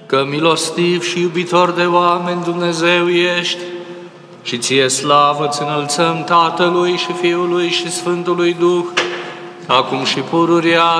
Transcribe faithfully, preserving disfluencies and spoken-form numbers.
că milostiv și iubitor de oameni Dumnezeu ești și ție slavă ți înălțăm Tatălui și Fiului și Sfântului Duh, acum și pururia